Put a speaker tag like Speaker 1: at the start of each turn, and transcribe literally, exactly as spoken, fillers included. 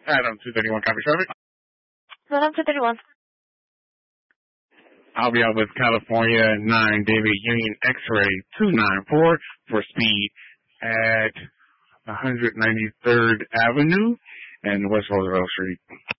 Speaker 1: Adam two thirty-one, copy traffic.
Speaker 2: Adam two thirty-one.
Speaker 1: I'll be out with California nine David Union X-ray two nine four for speed at one ninety-third Avenue and West Roosevelt Street.